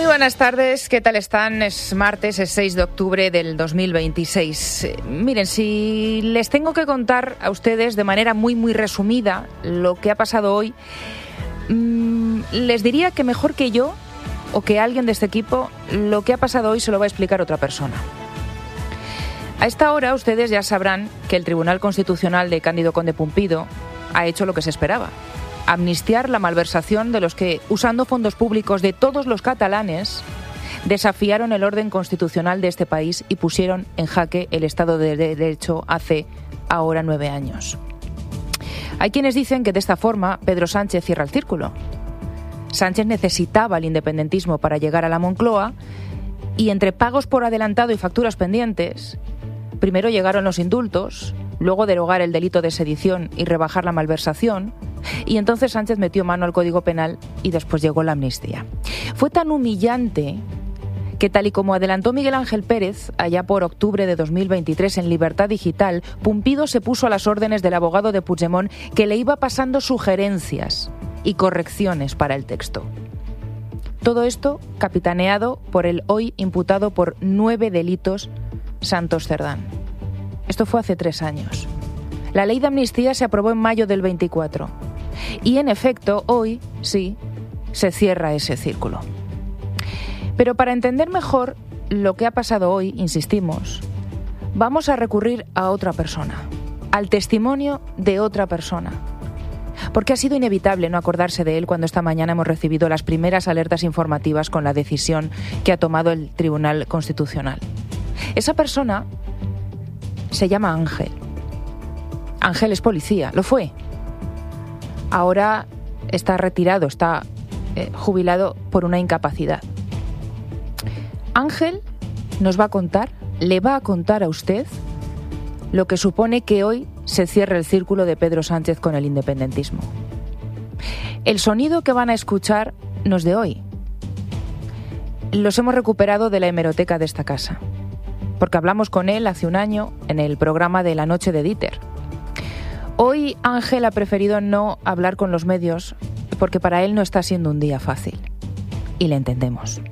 buenas tardes, ¿qué tal están? Es martes, es 6 de octubre del 2026. Miren, si les tengo que contar a ustedes de manera muy resumida lo que ha pasado hoy, les diría que mejor que yo o que alguien de este equipo, lo que ha pasado hoy se lo va a explicar otra persona. A esta hora ustedes ya sabrán que el Tribunal Constitucional de Cándido Conde Pumpido ha hecho lo que se esperaba: amnistiar la malversación de los que, usando fondos públicos de todos los catalanes, desafiaron el orden constitucional de este país y pusieron en jaque el Estado de Derecho hace ahora 9 años. Hay quienes dicen que de esta forma Pedro Sánchez cierra el círculo. Sánchez necesitaba el independentismo para llegar a la Moncloa y entre pagos por adelantado y facturas pendientes, primero llegaron los indultos, luego derogar el delito de sedición y rebajar la malversación, y entonces Sánchez metió mano al Código Penal y después llegó la amnistía. Fue tan humillante que, tal y como adelantó Miguel Ángel Pérez allá por octubre de 2023 en Libertad Digital, Pumpido se puso a las órdenes del abogado de Puigdemont, que le iba pasando sugerencias y correcciones para el texto. Todo esto capitaneado por el hoy imputado por 9 delitos Santos Cerdán. Esto fue hace 3 años. La ley de amnistía se aprobó en mayo del 24. Y en efecto, hoy sí se cierra ese círculo. Pero para entender mejor lo que ha pasado hoy, insistimos, vamos a recurrir a otra persona, al testimonio de otra persona. Porque ha sido inevitable no acordarse de él cuando esta mañana hemos recibido las primeras alertas informativas con la decisión que ha tomado el Tribunal Constitucional. Esa persona se llama Ángel. Ángel es policía, lo fue. Ahora está retirado, está jubilado por una incapacidad. Ángel nos va a contar, le va a contar a usted lo que supone que hoy se cierre el círculo de Pedro Sánchez con el independentismo. El sonido que van a escuchar no es de hoy. Los hemos recuperado de la hemeroteca de esta casa, porque hablamos con él hace un año en el programa de La Noche de Dieter. Hoy Ángel ha preferido no hablar con los medios porque para él no está siendo un día fácil. Y le entendemos.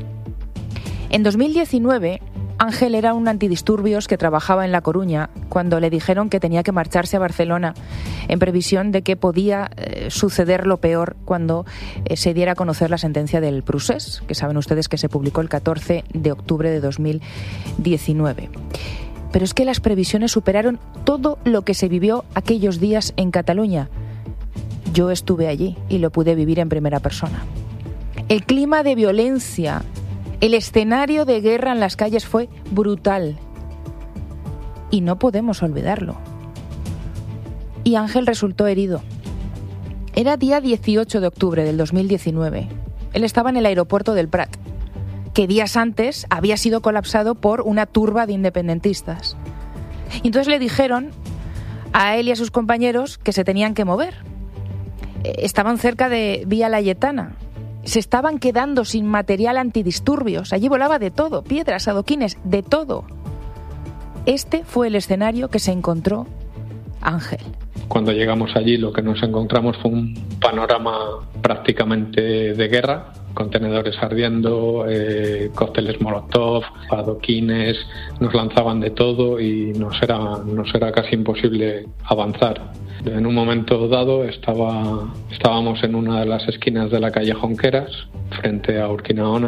En 2019, Ángel era un antidisturbios que trabajaba en La Coruña cuando le dijeron que tenía que marcharse a Barcelona en previsión de que podía suceder lo peor cuando se diera a conocer la sentencia del Procés, que saben ustedes que se publicó el 14 de octubre de 2019. Pero es que las previsiones superaron todo lo que se vivió aquellos días en Cataluña. Yo estuve allí y lo pude vivir en primera persona. El clima de violencia, el escenario de guerra en las calles fue brutal. Y no podemos olvidarlo. Y Ángel resultó herido. Era día 18 de octubre del 2019. Él estaba en el aeropuerto del Prat, que días antes había sido colapsado por una turba de independentistas. Y entonces le dijeron a él y a sus compañeros que se tenían que mover. Estaban cerca de Vía Layetana. Se estaban quedando sin material antidisturbios. Allí volaba de todo, piedras, adoquines, de todo. Este fue el escenario que se encontró Ángel. Cuando llegamos allí lo que nos encontramos fue un panorama prácticamente de guerra, contenedores ardiendo, cócteles molotov, adoquines, nos lanzaban de todo y nos era casi imposible avanzar. En un momento dado estábamos en una de las esquinas de la calle Jonqueras, frente a Urquinaona,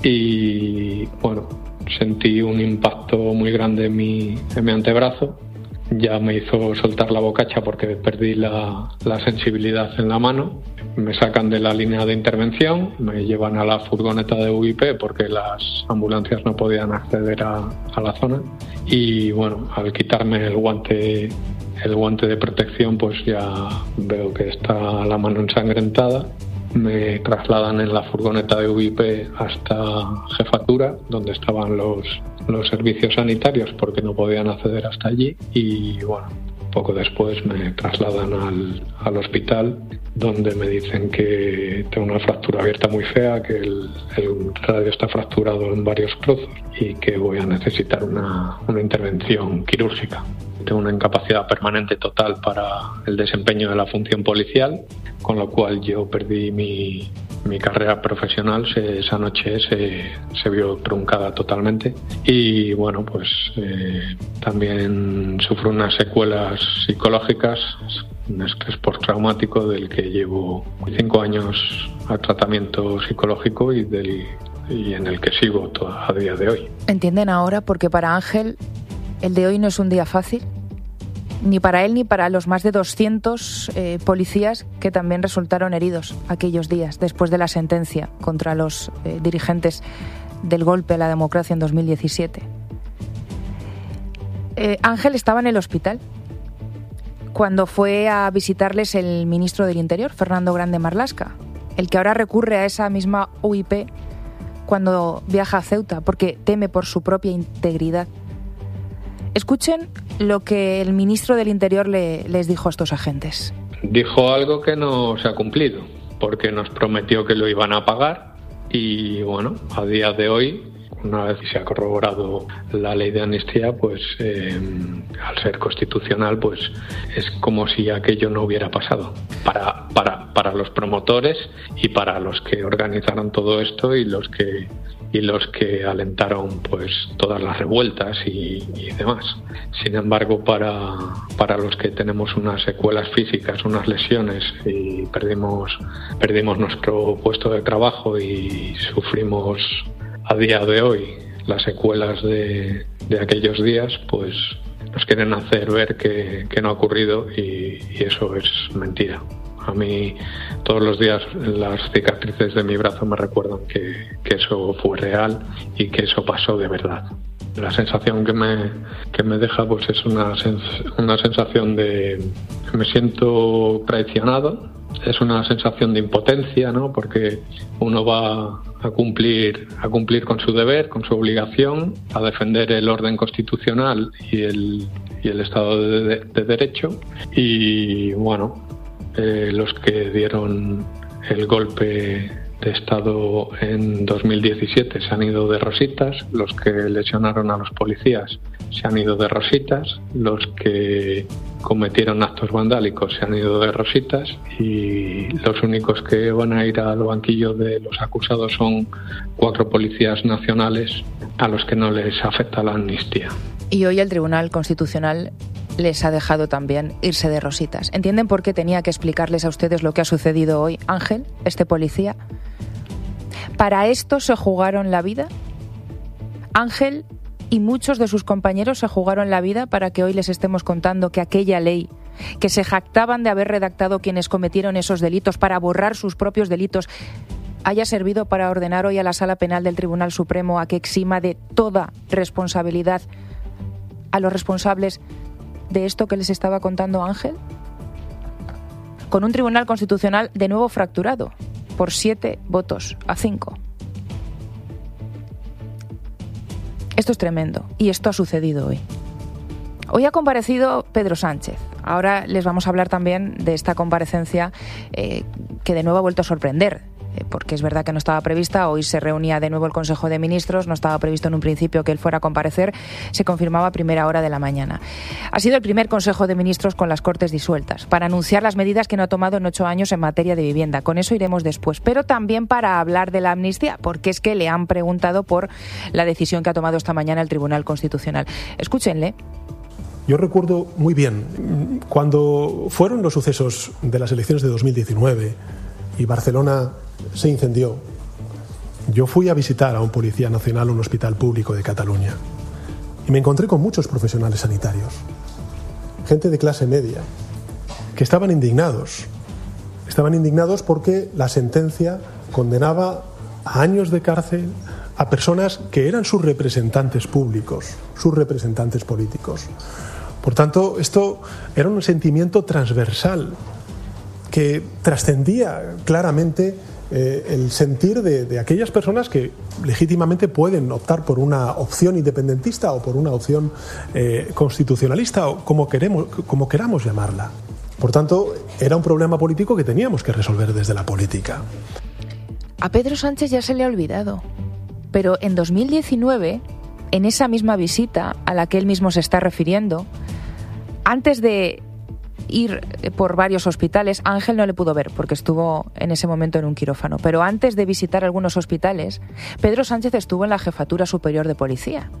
y bueno, sentí un impacto muy grande en mi antebrazo. Ya me hizo soltar la bocacha porque perdí la sensibilidad en la mano. Me sacan de la línea de intervención, me llevan a la furgoneta de UIP porque las ambulancias no podían acceder a la zona. Y bueno, al quitarme el guante de protección, pues ya veo que está la mano ensangrentada. Me trasladan en la furgoneta de UIP hasta Jefatura, donde estaban los servicios sanitarios porque no podían acceder hasta allí, y bueno, poco después me trasladan al hospital, donde me dicen que tengo una fractura abierta muy fea, que el radio está fracturado en varios trozos y que voy a necesitar una intervención quirúrgica. Tengo una incapacidad permanente total para el desempeño de la función policial, con lo cual yo perdí mi mi carrera profesional esa noche se vio truncada totalmente y bueno, pues también sufro unas secuelas psicológicas, un estrés postraumático del que llevo 5 años a tratamiento psicológico y en el que sigo a día de hoy. ¿Entienden ahora por qué para Ángel el de hoy no es un día fácil? Ni para él ni para los más de 200 policías que también resultaron heridos aquellos días, después de la sentencia contra los dirigentes del golpe a la democracia en 2017. Ángel estaba en el hospital cuando fue a visitarles el ministro del Interior, Fernando Grande Marlaska, el que ahora recurre a esa misma UIP cuando viaja a Ceuta, porque teme por su propia integridad. Escuchen lo que el ministro del Interior les dijo a estos agentes. Dijo algo que no se ha cumplido, porque nos prometió que lo iban a pagar y bueno, a día de hoy, una vez que se ha corroborado la ley de amnistía, pues al ser constitucional, pues es como si aquello no hubiera pasado. Para los promotores y para los que organizaron todo esto y los que alentaron pues todas las revueltas y demás. Sin embargo, para los que tenemos unas secuelas físicas, unas lesiones y perdimos nuestro puesto de trabajo y sufrimos a día de hoy las secuelas de aquellos días, pues nos quieren hacer ver que no ha ocurrido y eso es mentira. A mí todos los días las cicatrices de mi brazo me recuerdan que eso fue real y que eso pasó de verdad. La sensación que me deja pues es una sensación de que me siento traicionado. Es una sensación de impotencia, ¿no? Porque uno va a cumplir con su deber, con su obligación, a defender el orden constitucional y el Estado de Derecho. Y bueno, los que dieron el golpe de Estado en 2017 se han ido de rositas, los que lesionaron a los policías se han ido de rositas, los que cometieron actos vandálicos se han ido de rositas y los únicos que van a ir al banquillo de los acusados son 4 policías nacionales a los que no les afecta la amnistía. Y hoy el Tribunal Constitucional les ha dejado también irse de rositas. ¿Entienden por qué tenía que explicarles a ustedes lo que ha sucedido hoy, Ángel, este policía? ¿Para esto se jugaron la vida? Ángel y muchos de sus compañeros se jugaron la vida para que hoy les estemos contando que aquella ley, que se jactaban de haber redactado quienes cometieron esos delitos para borrar sus propios delitos, haya servido para ordenar hoy a la Sala Penal del Tribunal Supremo a que exima de toda responsabilidad a los responsables de esto que les estaba contando Ángel? Con un Tribunal Constitucional de nuevo fracturado por 7 votos a 5. Esto es tremendo y esto ha sucedido hoy. Hoy ha comparecido Pedro Sánchez. Ahora les vamos a hablar también de esta comparecencia que de nuevo ha vuelto a sorprender. Porque es verdad que no estaba prevista, hoy se reunía de nuevo el Consejo de Ministros, no estaba previsto en un principio que él fuera a comparecer, se confirmaba a primera hora de la mañana. Ha sido el primer Consejo de Ministros con las Cortes disueltas, para anunciar las medidas que no ha tomado en 8 años en materia de vivienda. Con eso iremos después, pero también para hablar de la amnistía, porque es que le han preguntado por la decisión que ha tomado esta mañana el Tribunal Constitucional. Escúchenle. Yo recuerdo muy bien cuando fueron los sucesos de las elecciones de 2019 y Barcelona se incendió. Yo fui a visitar a un policía nacional en un hospital público de Cataluña y me encontré con muchos profesionales sanitarios, gente de clase media, que estaban indignados porque la sentencia condenaba a años de cárcel a personas que eran sus representantes públicos, sus representantes políticos. Por tanto, esto era un sentimiento transversal que trascendía claramente el sentir de aquellas personas que legítimamente pueden optar por una opción independentista o por una opción constitucionalista o como queramos llamarla. Por tanto, era un problema político que teníamos que resolver desde la política. A Pedro Sánchez ya se le ha olvidado, pero en 2019, en esa misma visita a la que él mismo se está refiriendo, antes de ir por varios hospitales. Ángel no le pudo ver porque estuvo en ese momento en un quirófano. Pero antes de visitar algunos hospitales, Pedro Sánchez estuvo en la Jefatura Superior de Policía.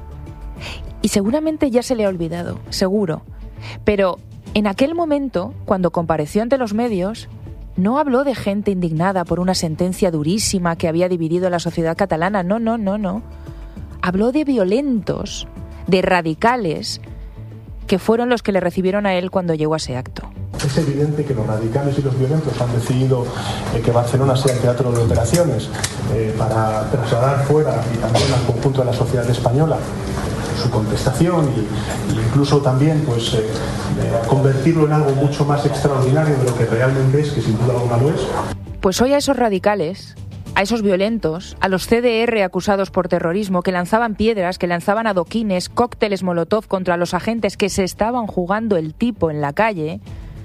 Y seguramente ya se le ha olvidado, seguro. Pero en aquel momento, cuando compareció ante los medios, no habló de gente indignada por una sentencia durísima que había dividido a la sociedad catalana. No. Habló de violentos, de radicales, que fueron los que le recibieron a él cuando llegó a ese acto. Es evidente que los radicales y los violentos han decidido que Barcelona sea el teatro de operaciones para trasladar fuera y también al conjunto de la sociedad española su contestación e incluso también convertirlo en algo mucho más extraordinario de lo que realmente es, que sin duda alguna lo es. Pues hoy a esos radicales, a esos violentos, a los CDR acusados por terrorismo, que lanzaban piedras, que lanzaban adoquines, cócteles molotov contra los agentes que se estaban jugando el tipo en la calle,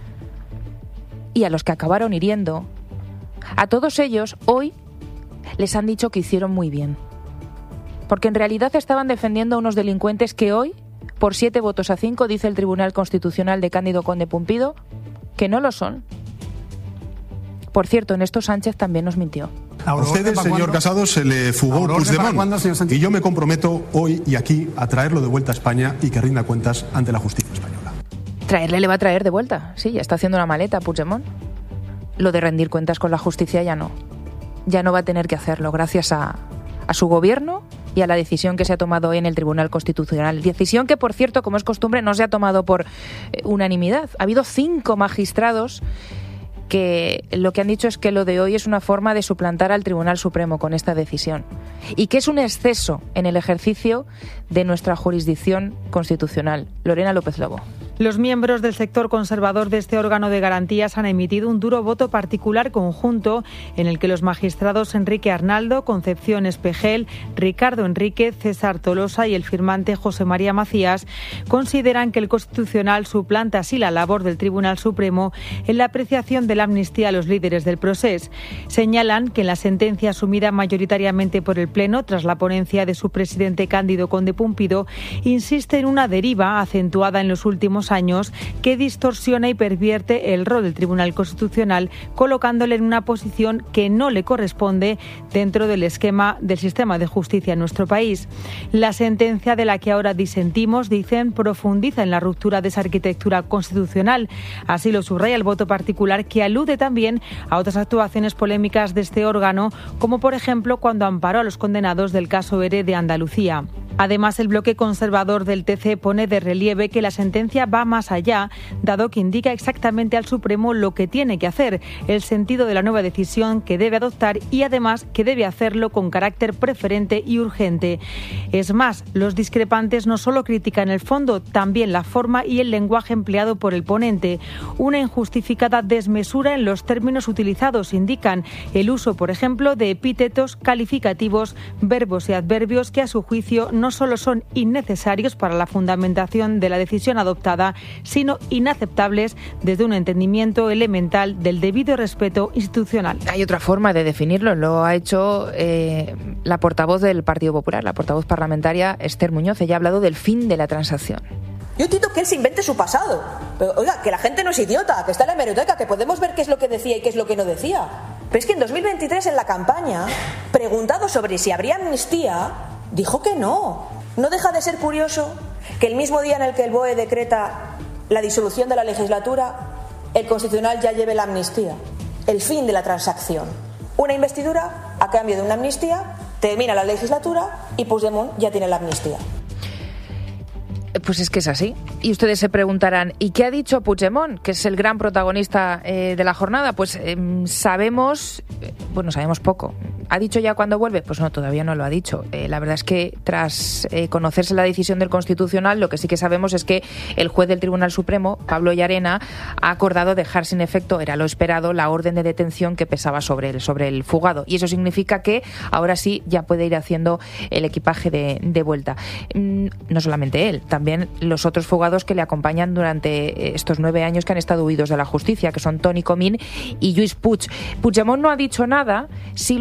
y a los que acabaron hiriendo, a todos ellos hoy les han dicho que hicieron muy bien. Porque en realidad estaban defendiendo a unos delincuentes que hoy, por 7 votos a 5, dice el Tribunal Constitucional de Cándido Conde Pumpido, que no lo son. Por cierto, en esto Sánchez también nos mintió. A ustedes, señor Casado, se le fugó Puigdemont. Y yo me comprometo hoy y aquí a traerlo de vuelta a España y que rinda cuentas ante la justicia española. Traerle le va a traer de vuelta. Sí, ya está haciendo una maleta Puigdemont. Lo de rendir cuentas con la justicia ya no. Ya no va a tener que hacerlo gracias a su gobierno y a la decisión que se ha tomado hoy en el Tribunal Constitucional. Decisión que, por cierto, como es costumbre, no se ha tomado por unanimidad. Ha habido 5 magistrados que lo que han dicho es que lo de hoy es una forma de suplantar al Tribunal Supremo con esta decisión y que es un exceso en el ejercicio de nuestra jurisdicción constitucional. Lorena López Lobo. Los miembros del sector conservador de este órgano de garantías han emitido un duro voto particular conjunto en el que los magistrados Enrique Arnaldo, Concepción Espejel, Ricardo Enríquez, César Tolosa y el firmante José María Macías consideran que el Constitucional suplanta así la labor del Tribunal Supremo en la apreciación de la amnistía a los líderes del procés. Señalan que en la sentencia asumida mayoritariamente por el Pleno tras la ponencia de su presidente Cándido Conde Pumpido insiste en una deriva acentuada en los últimos años que distorsiona y pervierte el rol del Tribunal Constitucional, colocándole en una posición que no le corresponde dentro del esquema del sistema de justicia en nuestro país. La sentencia de la que ahora disentimos, dicen, profundiza en la ruptura de esa arquitectura constitucional. Así lo subraya el voto particular, que alude también a otras actuaciones polémicas de este órgano, como por ejemplo cuando amparó a los condenados del caso ERE de Andalucía. Además, el bloque conservador del TC pone de relieve que la sentencia va más allá, dado que indica exactamente al Supremo lo que tiene que hacer, el sentido de la nueva decisión que debe adoptar y además que debe hacerlo con carácter preferente y urgente. Es más, los discrepantes no solo critican el fondo, también la forma y el lenguaje empleado por el ponente. Una injustificada desmesura en los términos utilizados, indican el uso, por ejemplo, de epítetos, calificativos, verbos y adverbios que a su juicio no solo son innecesarios para la fundamentación de la decisión adoptada, sino inaceptables desde un entendimiento elemental del debido respeto institucional. Hay otra forma de definirlo, lo ha hecho la portavoz del Partido Popular, la portavoz parlamentaria Esther Muñoz. Ella ha hablado del fin de la transacción. Yo entiendo que él se invente su pasado, pero oiga, que la gente no es idiota, que está en la hemeroteca, que podemos ver qué es lo que decía y qué es lo que no decía. Pero es que en 2023, en la campaña, preguntado sobre si habría amnistía, dijo que no. No deja de ser curioso que el mismo día en el que el BOE decreta la disolución de la legislatura, el Constitucional ya lleve la amnistía, el fin de la transacción. Una investidura a cambio de una amnistía, termina la legislatura y Puigdemont ya tiene la amnistía. Pues es que es así. Y ustedes se preguntarán, ¿y qué ha dicho Puigdemont, que es el gran protagonista de la jornada? Pues sabemos poco. ¿Ha dicho ya cuándo vuelve? Pues no, todavía no lo ha dicho. La verdad es que tras conocerse la decisión del Constitucional, lo que sí que sabemos es que el juez del Tribunal Supremo, Pablo Llarena, ha acordado dejar sin efecto, era lo esperado, la orden de detención que pesaba sobre el fugado. Y eso significa que ahora sí ya puede ir haciendo el equipaje de vuelta. No solamente él, también los otros fugados que le acompañan durante estos 9 años que han estado huidos de la justicia, que son Toni Comín y Lluís Puig. Puigdemont no ha dicho nada, sí lo ha celebrado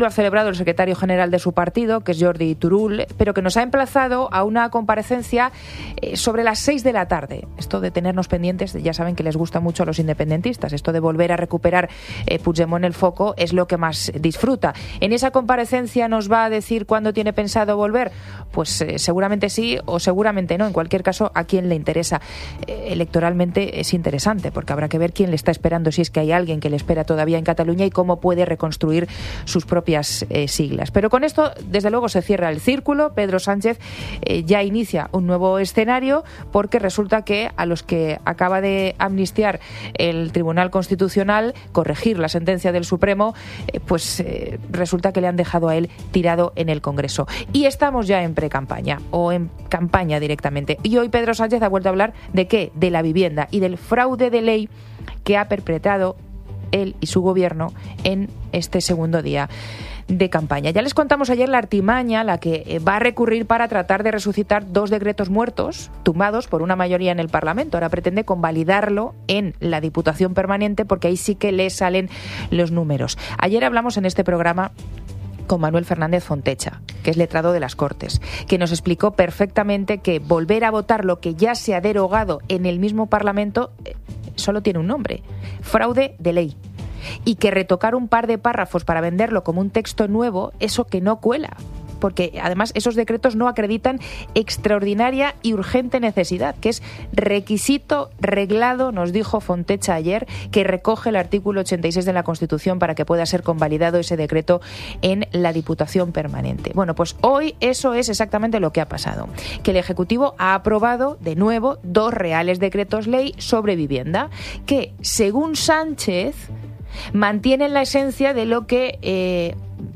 nombrado el secretario general de su partido, que es Jordi Turull, pero que nos ha emplazado a una comparecencia sobre las 6 de la tarde. Esto de tenernos pendientes, ya saben que les gusta mucho a los independentistas. Esto de volver a recuperar Puigdemont el foco es lo que más disfruta. En esa comparecencia nos va a decir cuándo tiene pensado volver. Pues seguramente sí o seguramente no. En cualquier caso, a quién le interesa. Electoralmente es interesante, porque habrá que ver quién le está esperando, si es que hay alguien que le espera todavía en Cataluña, y cómo puede reconstruir sus propias siglas. Pero con esto, desde luego, se cierra el círculo. Pedro Sánchez ya inicia un nuevo escenario, porque resulta que a los que acaba de amnistiar el Tribunal Constitucional, corregir la sentencia del Supremo, pues resulta que le han dejado a él tirado en el Congreso. Y estamos ya en pre-campaña, o en campaña directamente. Y hoy Pedro Sánchez ha vuelto a hablar ¿de qué? De la vivienda y del fraude de ley que ha perpetrado él y su gobierno en este segundo día de campaña. Ya les contamos ayer la artimaña a la que va a recurrir para tratar de resucitar 2 decretos muertos, tumbados por una mayoría en el Parlamento. Ahora pretende convalidarlo en la Diputación Permanente, porque ahí sí que le salen los números. Ayer hablamos en este programa con Manuel Fernández Fontecha, que es letrado de las Cortes, que nos explicó perfectamente que volver a votar lo que ya se ha derogado en el mismo Parlamento solo tiene un nombre: fraude de ley. Y que retocar un par de párrafos para venderlo como un texto nuevo, eso que no cuela, porque además esos decretos no acreditan extraordinaria y urgente necesidad, que es requisito reglado, nos dijo Fontecha ayer, que recoge el artículo 86 de la Constitución para que pueda ser convalidado ese decreto en la Diputación Permanente. Bueno, pues hoy eso es exactamente lo que ha pasado, que el Ejecutivo ha aprobado de nuevo 2 reales decretos ley sobre vivienda, que, según Sánchez, mantienen la esencia de lo que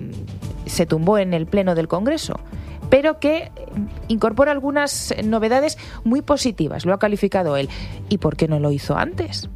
se tumbó en el Pleno del Congreso, pero que incorpora algunas novedades muy positivas. Lo ha calificado él. ¿Y por qué no lo hizo antes?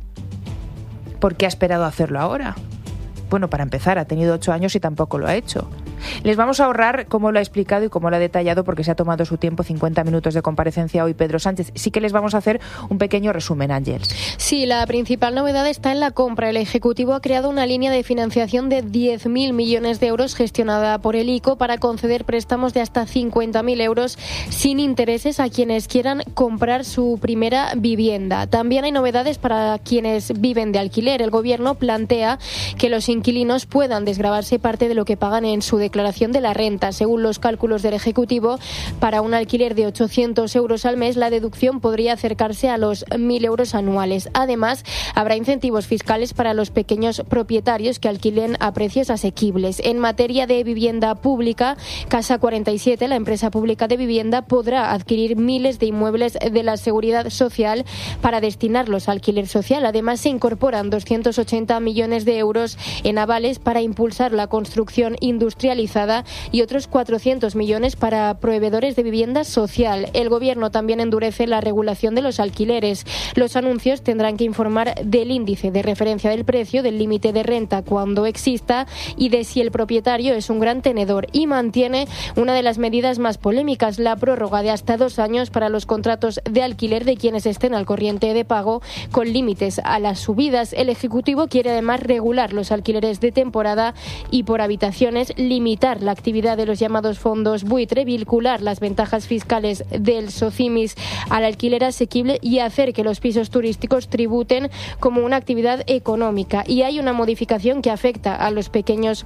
¿Por qué ha esperado a hacerlo ahora? Bueno, para empezar, ha tenido 8 años y tampoco lo ha hecho. Les vamos a ahorrar cómo lo ha explicado y cómo lo ha detallado, porque se ha tomado su tiempo, 50 minutos de comparecencia hoy Pedro Sánchez. Sí que les vamos a hacer un pequeño resumen, Ángeles. Sí, la principal novedad está en la compra. El Ejecutivo ha creado una línea de financiación de 10.000 millones de euros gestionada por el ICO para conceder préstamos de hasta 50.000 euros sin intereses a quienes quieran comprar su primera vivienda. También hay novedades para quienes viven de alquiler. El Gobierno plantea que los inquilinos puedan desgravarse parte de lo que pagan en su declaración de la renta. Según los cálculos del Ejecutivo, para un alquiler de 800 euros al mes, la deducción podría acercarse a los 1.000 euros anuales. Además, habrá incentivos fiscales para los pequeños propietarios que alquilen a precios asequibles. En materia de vivienda pública, Casa 47, la empresa pública de vivienda, podrá adquirir miles de inmuebles de la Seguridad Social para destinarlos a alquiler social. Además, se incorporan 280 millones de euros en avales para impulsar la construcción industrializada y otros 400 millones para proveedores de vivienda social. El Gobierno también endurece la regulación de los alquileres. Los anuncios tendrán que informar del índice de referencia del precio, del límite de renta cuando exista y de si el propietario es un gran tenedor. Y mantiene una de las medidas más polémicas, la prórroga de hasta 2 años para los contratos de alquiler de quienes estén al corriente de pago, con límites a las subidas. El Ejecutivo quiere además regular los alquileres de temporada y por habitaciones, limitar la actividad de los llamados fondos buitre, vincular las ventajas fiscales del SOCIMIS al alquiler asequible y hacer que los pisos turísticos tributen como una actividad económica. Y hay una modificación que afecta a los pequeños